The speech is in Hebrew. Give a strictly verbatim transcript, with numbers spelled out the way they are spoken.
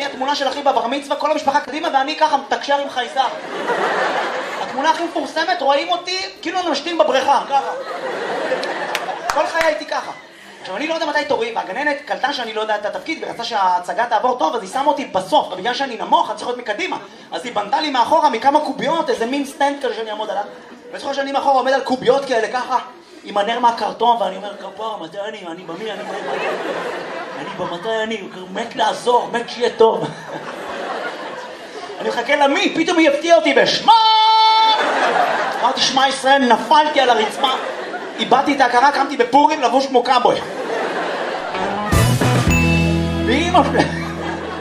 אני התמונה של אחי בבר מצווה, כל המשפחה קדימה, ואני ככה מתקשר עם חייזר. התמונה הכי מפורסמת, רואים אותי כאילו אני משתין בבריכה, ככה. כל חיי הייתי ככה. עכשיו, אני לא יודע מתי תורי, והגננת קלטה שאני לא יודע את התפקיד, ורצה שההצגה תעבור טוב, אז היא שמה אותי בסוף, ובגלל שאני נמוך, אני צריך להיות מקדימה. אז היא בנתה לי מאחורה מכמה קוביות, איזה מין סטנד כזה שאני אעמוד עליו. וצריך שאני מאחורה עומד על קוביות כאלה, ככה, עם הנר מהקרטון, ואני אומר, כפרה, מתי אני? אני במי? אני במי? אני במתי אני? מת לעזור, מת שיהיה טוב. אני מחכה למי, פתאום היא הפתיעה אותי בשמה! אמרתי, שמע ישראל, נפלתי על הרצפה. איבדתי את ההכרה, קמתי בפורים לבוש כמו קאבוי. ואמא שלי...